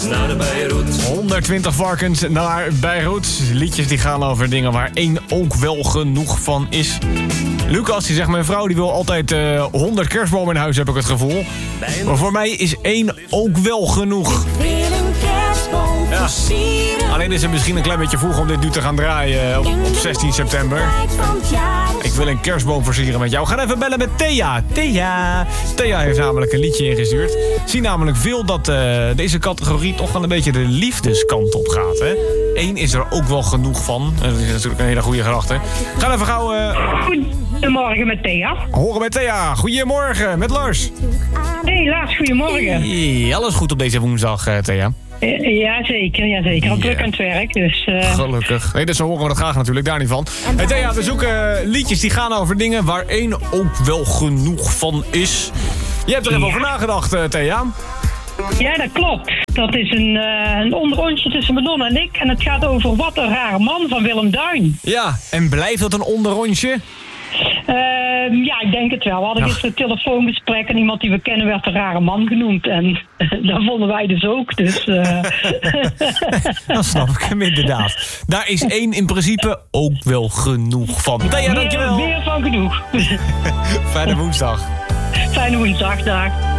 naar de Beirut. 120 varkens naar Beirut. Liedjes die gaan over dingen waar één ook wel genoeg van is. Lucas, die zegt, mijn vrouw die wil altijd 100 kerstbomen in huis, heb ik het gevoel. Maar voor mij is 1 ook wel genoeg. Ja. Alleen is het misschien een klein beetje vroeg om dit nu te gaan draaien op 16 september. Ik wil een kerstboom versieren met jou. We gaan even bellen met Thea. Thea heeft namelijk een liedje ingestuurd. Zie namelijk veel dat deze categorie toch wel een beetje de liefdeskant op gaat. Hè? 1 is er ook wel genoeg van. Dat is natuurlijk een hele goede gedachte. We gaan even gauw... Goedemorgen met Thea. Horen met Thea. Goedemorgen met Lars. Hey Lars, goedemorgen. Hey, alles goed op deze woensdag, Thea? Jazeker. Al druk aan het werk, dus... Gelukkig. Nee, dus zo horen we dat graag natuurlijk, daar niet van. Hey Thea, we zoeken liedjes die gaan over dingen waar 1 ook wel genoeg van is. Je hebt er even over nagedacht, Thea. Ja, dat klopt. Dat is een onderrondje tussen Madonna en ik. En het gaat over Wat een rare man van Willem Duin. Ja, en blijft dat een onderrondje? Ja, ik denk het wel. We hadden gisteren een telefoongesprek en iemand die we kennen werd een rare man genoemd. En dat vonden wij dus ook. Dus, Dan snap ik hem inderdaad. Daar is 1 in principe ook wel genoeg van. Thea, dankjewel. Meer van genoeg. Fijne woensdag. Fijne woensdag, dag.